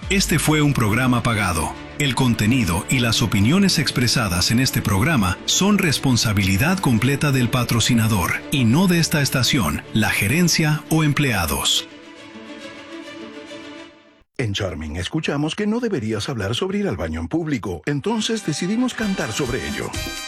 Este fue un programa pagado. El contenido y las opiniones expresadas en este programa son responsabilidad completa del patrocinador y no de esta estación, la gerencia o empleados. En Charming escuchamos que no deberías hablar sobre ir al baño en público, entonces decidimos cantar sobre ello.